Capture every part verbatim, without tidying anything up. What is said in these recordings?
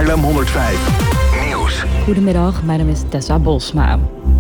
Haarlem honderdvijf Nieuws. Goedemiddag, mijn naam is Tessa Bosma.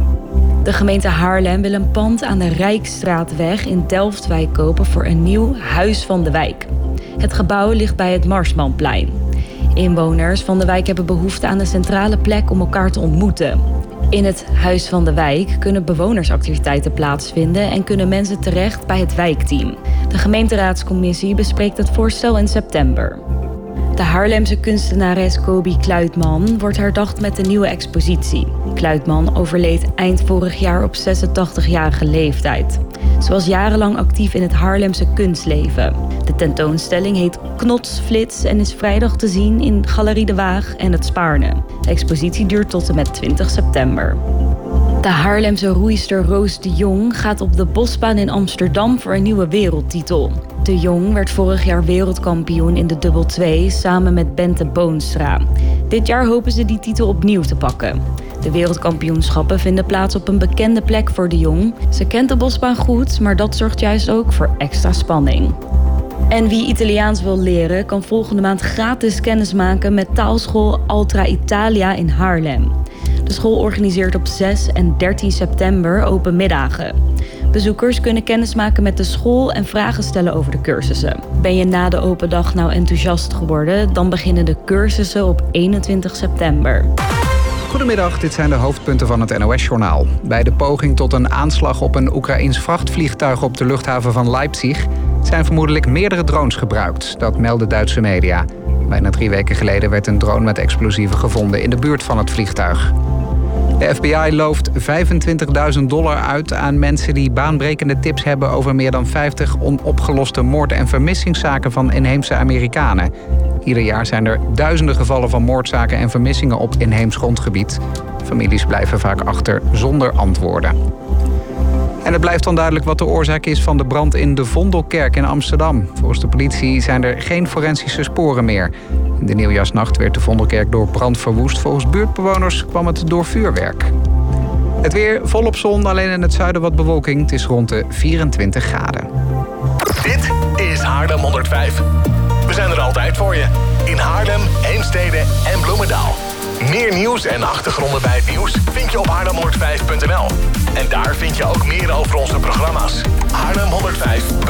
De gemeente Haarlem wil een pand aan de Rijksstraatweg in Delftwijk kopen voor een nieuw Huis van de Wijk. Het gebouw ligt bij het Marsmanplein. Inwoners van de wijk hebben behoefte aan een centrale plek om elkaar te ontmoeten. In het Huis van de Wijk kunnen bewonersactiviteiten plaatsvinden en kunnen mensen terecht bij het wijkteam. De gemeenteraadscommissie bespreekt het voorstel in september. De Haarlemse kunstenares Kobi Kluitman wordt herdacht met een nieuwe expositie. Kluitman overleed eind vorig jaar op zesentachtigjarige leeftijd. Ze was jarenlang actief in het Haarlemse kunstleven. De tentoonstelling heet Knotsflits en is vrijdag te zien in Galerie de Waag en het Spaarne. De expositie duurt tot en met twintig september. De Haarlemse roeister Roos de Jong gaat op de Bosbaan in Amsterdam voor een nieuwe wereldtitel. De Jong werd vorig jaar wereldkampioen in de dubbel twee samen met Bente Boonstra. Dit jaar hopen ze die titel opnieuw te pakken. De wereldkampioenschappen vinden plaats op een bekende plek voor de Jong. Ze kent de Bosbaan goed, maar dat zorgt juist ook voor extra spanning. En wie Italiaans wil leren, kan volgende maand gratis kennismaken met taalschool Altra Italia in Haarlem. De school organiseert op zes en dertien september open middagen. Bezoekers kunnen kennismaken met de school en vragen stellen over de cursussen. Ben je na de open dag nou enthousiast geworden? Dan beginnen de cursussen op eenentwintig september. Goedemiddag, dit zijn de hoofdpunten van het N O S-journaal. Bij de poging tot een aanslag op een Oekraïns vrachtvliegtuig op de luchthaven van Leipzig zijn vermoedelijk meerdere drones gebruikt. Dat melden Duitse media. Bijna drie weken geleden werd een drone met explosieven gevonden in de buurt van het vliegtuig. De F B I looft vijfentwintigduizend dollar uit aan mensen die baanbrekende tips hebben over meer dan vijftig onopgeloste moord- en vermissingszaken van inheemse Amerikanen. Ieder jaar zijn er duizenden gevallen van moordzaken en vermissingen op inheems grondgebied. Families blijven vaak achter zonder antwoorden. En het blijft onduidelijk wat de oorzaak is van de brand in de Vondelkerk in Amsterdam. Volgens de politie zijn er geen forensische sporen meer. In de nieuwjaarsnacht werd de Vondelkerk door brand verwoest. Volgens buurtbewoners kwam het door vuurwerk. Het weer volop zon, alleen in het zuiden wat bewolking. Het is rond de vierentwintig graden. Dit is Haarlem honderdvijf. We zijn er altijd voor je. In Haarlem, Heemstede en Bloemendaal. Meer nieuws en achtergronden bij het nieuws vind je op haarlem honderdvijf punt n l. En daar vind je ook meer over onze programma's. Haarlem honderdvijf.